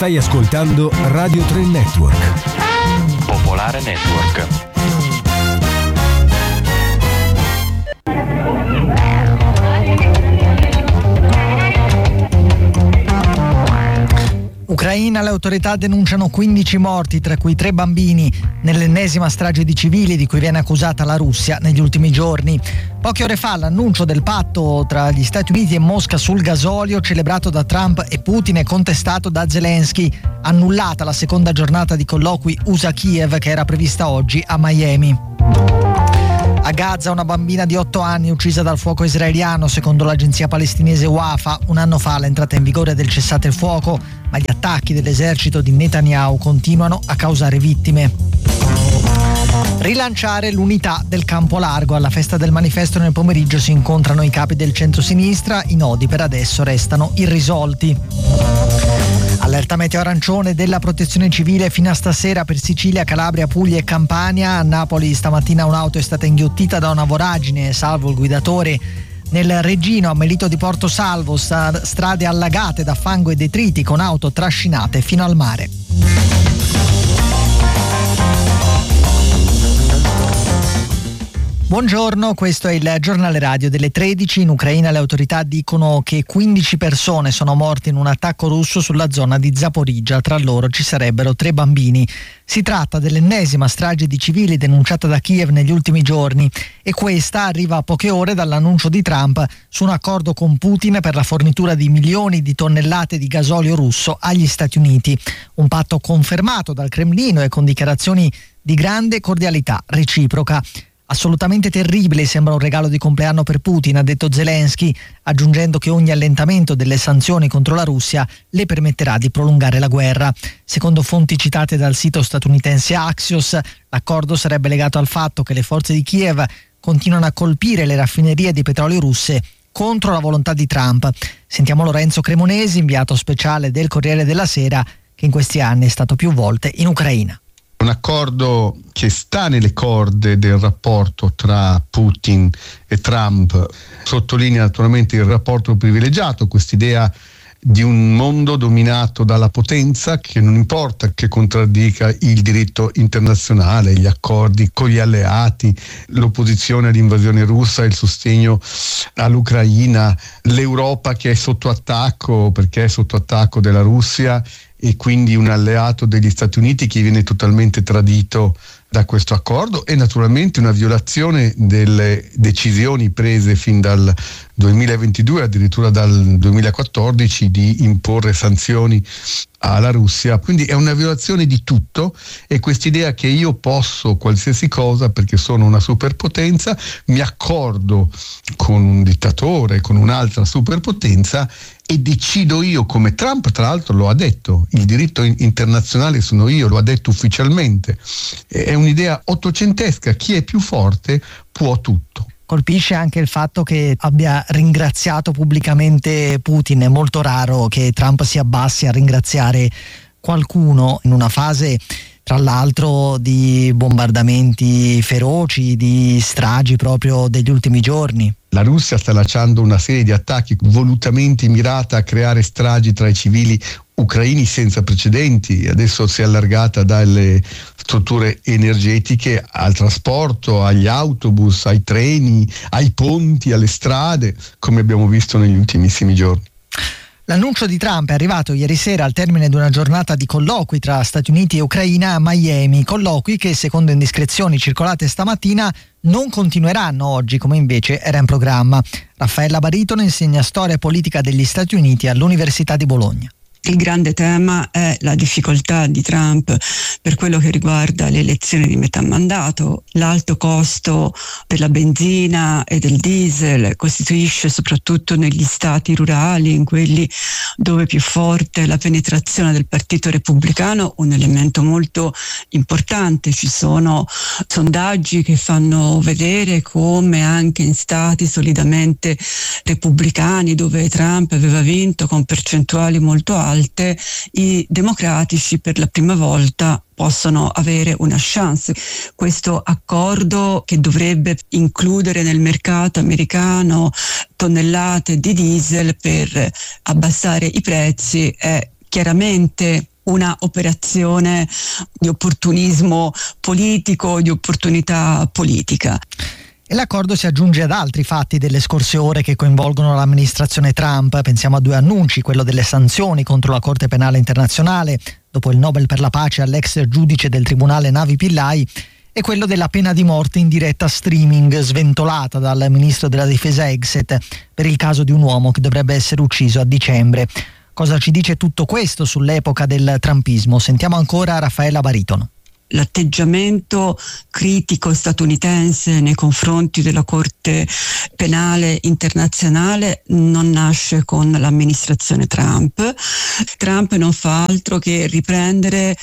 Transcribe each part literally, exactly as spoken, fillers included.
Stai ascoltando Radio tre Network. Popolare Network. Ucraina, le autorità denunciano quindici morti, tra cui tre bambini, nell'ennesima strage di civili di cui viene accusata la Russia negli ultimi giorni. Poche ore fa l'annuncio del patto tra gli Stati Uniti e Mosca sul gasolio, celebrato da Trump e Putin e contestato da Zelensky. Annullata la seconda giornata di colloqui U S A-Kiev che era prevista oggi a Miami. A Gaza una bambina di otto anni uccisa dal fuoco israeliano, secondo l'agenzia palestinese Wafa, un anno fa l'entrata in vigore del cessate il fuoco, ma gli attacchi dell'esercito di Netanyahu continuano a causare vittime. Rilanciare l'unità del campo largo. Alla festa del manifesto nel pomeriggio si incontrano i capi del centro-sinistra, i nodi per adesso restano irrisolti. Allerta meteo arancione della protezione civile fino a stasera per Sicilia, Calabria, Puglia e Campania. A Napoli stamattina un'auto è stata inghiottita da una voragine, salvo il guidatore. Nel Reggino, a Melito di Porto Salvo, strade allagate da fango e detriti con auto trascinate fino al mare. Buongiorno, questo è il giornale radio delle tredici. In Ucraina le autorità dicono che quindici persone sono morte in un attacco russo sulla zona di Zaporizhzhia, tra loro ci sarebbero tre bambini. Si tratta dell'ennesima strage di civili denunciata da Kiev negli ultimi giorni e questa arriva a poche ore dall'annuncio di Trump su un accordo con Putin per la fornitura di milioni di tonnellate di gasolio russo agli Stati Uniti. Un patto confermato dal Cremlino e con dichiarazioni di grande cordialità reciproca. Assolutamente terribile, sembra un regalo di compleanno per Putin, ha detto Zelensky, aggiungendo che ogni allentamento delle sanzioni contro la Russia le permetterà di prolungare la guerra. Secondo fonti citate dal sito statunitense Axios, l'accordo sarebbe legato al fatto che le forze di Kiev continuano a colpire le raffinerie di petrolio russe contro la volontà di Trump. Sentiamo Lorenzo Cremonesi, inviato speciale del Corriere della Sera, che in questi anni è stato più volte in Ucraina. Un accordo che sta nelle corde del rapporto tra Putin e Trump, sottolinea naturalmente il rapporto privilegiato, quest'idea di un mondo dominato dalla potenza che non importa che contraddica il diritto internazionale, gli accordi con gli alleati, l'opposizione all'invasione russa, il sostegno all'Ucraina, l'Europa che è sotto attacco perché è sotto attacco della Russia e quindi un alleato degli Stati Uniti che viene totalmente tradito da questo accordo e naturalmente una violazione delle decisioni prese fin dal duemilaventidue, addirittura dal duemilaquattordici, di imporre sanzioni alla Russia. Quindi è una violazione di tutto e quest'idea che io posso qualsiasi cosa perché sono una superpotenza, mi accordo con un dittatore, con un'altra superpotenza e decido io, come Trump tra l'altro lo ha detto, il diritto internazionale sono io, lo ha detto ufficialmente. È un'idea ottocentesca, chi è più forte può tutto. Colpisce anche il fatto che abbia ringraziato pubblicamente Putin. È molto raro che Trump si abbassi a ringraziare qualcuno in una fase, tra l'altro, di bombardamenti feroci, di stragi proprio degli ultimi giorni. La Russia sta lanciando una serie di attacchi volutamente mirata a creare stragi tra i civili ucraini senza precedenti. Adesso si è allargata dalle strutture energetiche al trasporto, agli autobus, ai treni, ai ponti, alle strade, come abbiamo visto negli ultimissimi giorni. L'annuncio di Trump è arrivato ieri sera al termine di una giornata di colloqui tra Stati Uniti e Ucraina a Miami, colloqui che, secondo indiscrezioni circolate stamattina, non continueranno oggi come invece era in programma. Raffaella Baritono insegna storia e politica degli Stati Uniti all'Università di Bologna. Il grande tema è la difficoltà di Trump per quello che riguarda le elezioni di metà mandato. L'alto costo della benzina e del diesel costituisce, soprattutto negli stati rurali, in quelli dove è più forte la penetrazione del Partito Repubblicano, un elemento molto importante. Ci sono sondaggi che fanno vedere come anche in stati solidamente repubblicani, dove Trump aveva vinto con percentuali molto alte, i democratici per la prima volta possono avere una chance. Questo accordo, che dovrebbe includere nel mercato americano tonnellate di diesel per abbassare i prezzi, è chiaramente una operazione di opportunismo politico, di opportunità politica. E l'accordo si aggiunge ad altri fatti delle scorse ore che coinvolgono l'amministrazione Trump. Pensiamo a due annunci, quello delle sanzioni contro la Corte Penale Internazionale, dopo il Nobel per la pace all'ex giudice del Tribunale Navi Pillay, e quello della pena di morte in diretta streaming sventolata dal ministro della difesa Hegseth per il caso di un uomo che dovrebbe essere ucciso a dicembre. Cosa ci dice tutto questo sull'epoca del trumpismo? Sentiamo ancora Raffaella Baritono. L'atteggiamento critico statunitense nei confronti della Corte Penale Internazionale non nasce con l'amministrazione Trump. Trump non fa altro che riprendere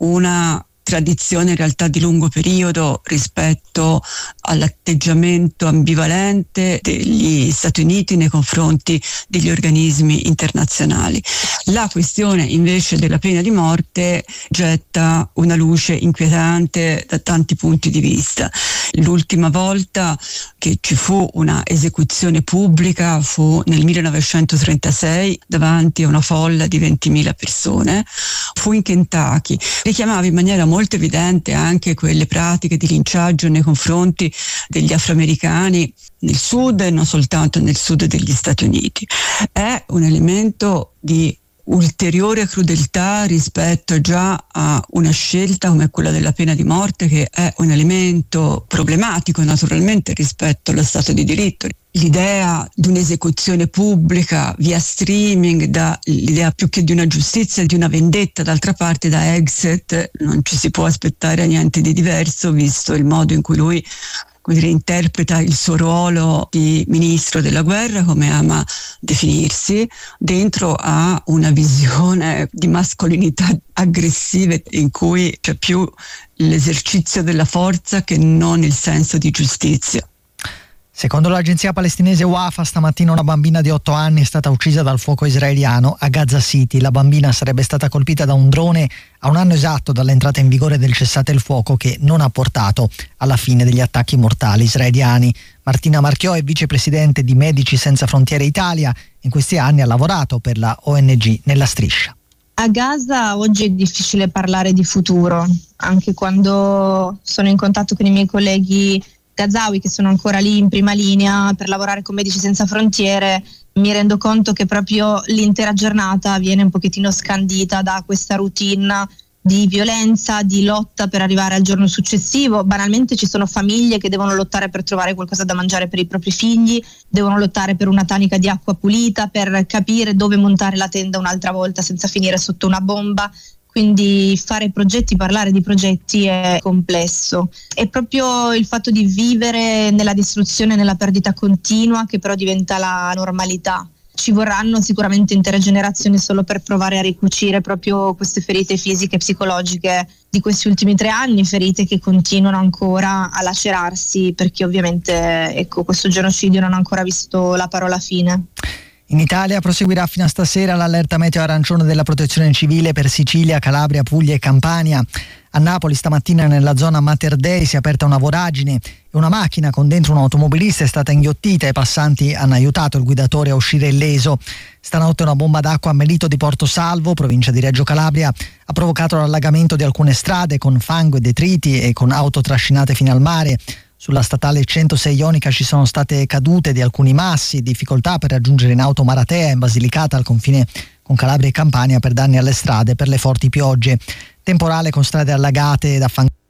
una tradizione in realtà di lungo periodo rispetto all'atteggiamento ambivalente degli Stati Uniti nei confronti degli organismi internazionali. La questione invece della pena di morte getta una luce inquietante da tanti punti di vista. L'ultima volta che ci fu una esecuzione pubblica fu nel millenovecentotrentasei davanti a una folla di ventimila persone, fu in Kentucky. Richiamava in maniera molto evidente anche quelle pratiche di linciaggio nei confronti degli afroamericani nel sud e non soltanto nel sud degli Stati Uniti. È un elemento di ulteriore crudeltà rispetto già a una scelta come quella della pena di morte, che è un elemento problematico naturalmente rispetto allo Stato di diritto. L'idea di un'esecuzione pubblica via streaming dà l'idea più che di una giustizia, di una vendetta. D'altra parte da Hegseth non ci si può aspettare niente di diverso, visto il modo in cui lui, come dire, interpreta il suo ruolo di ministro della guerra, come ama definirsi, dentro a una visione di mascolinità aggressive in cui c'è più l'esercizio della forza che non il senso di giustizia. Secondo l'agenzia palestinese Wafa, stamattina una bambina di otto anni è stata uccisa dal fuoco israeliano a Gaza City. La bambina sarebbe stata colpita da un drone a un anno esatto dall'entrata in vigore del cessate il fuoco, che non ha portato alla fine degli attacchi mortali israeliani. Martina Marchiò è vicepresidente di Medici Senza Frontiere Italia. In questi anni ha lavorato per la O N G nella striscia. A Gaza oggi è difficile parlare di futuro, anche quando sono in contatto con i miei colleghi gazawi che sono ancora lì in prima linea per lavorare con Medici Senza Frontiere. Mi rendo conto che proprio l'intera giornata viene un pochettino scandita da questa routine di violenza, di lotta per arrivare al giorno successivo. Banalmente ci sono famiglie che devono lottare per trovare qualcosa da mangiare per i propri figli, devono lottare per una tanica di acqua pulita, per capire dove montare la tenda un'altra volta senza finire sotto una bomba. Quindi fare progetti, parlare di progetti è complesso. È proprio il fatto di vivere nella distruzione, nella perdita continua, che però diventa la normalità. Ci vorranno sicuramente intere generazioni solo per provare a ricucire proprio queste ferite fisiche e psicologiche di questi ultimi tre anni, ferite che continuano ancora a lacerarsi, perché ovviamente ecco, questo genocidio non ha ancora visto la parola fine. In Italia proseguirà fino a stasera l'allerta meteo arancione della Protezione Civile per Sicilia, Calabria, Puglia e Campania. A Napoli stamattina nella zona Mater Dei si è aperta una voragine e una macchina con dentro un automobilista è stata inghiottita. I passanti hanno aiutato il guidatore a uscire illeso. Stanotte una bomba d'acqua a Melito di Porto Salvo, provincia di Reggio Calabria, ha provocato l'allagamento di alcune strade con fango e detriti e con auto trascinate fino al mare. Sulla statale centosei Ionica ci sono state cadute di alcuni massi, difficoltà per raggiungere in auto Maratea in Basilicata al confine con Calabria e Campania per danni alle strade per le forti piogge. Temporale con strade allagate da fango.